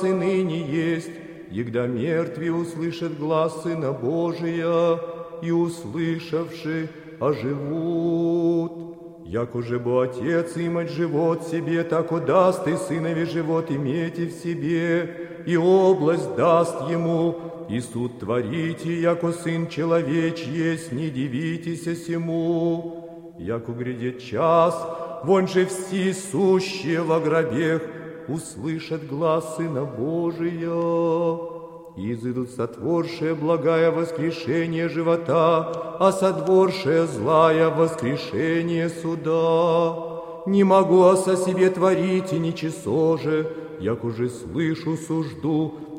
и ныне есть, егда мертвые услышат глас Сына Божия, и, услышавши, оживут. Яко же бо Отец имать живот себе, так даст и Сынове живот иметь и в себе, и область даст Ему, и суд творите, яко Сын Человеч есть, не дивитесь сему. Яко грядет час, вон же все сущие во гробех услышат глас Сына Божия. И изыдут сотворшие благая воскрешение живота, а сотворшие злая воскрешение суда. Не могу о себе творить и ничего же, як уже слышу сужду,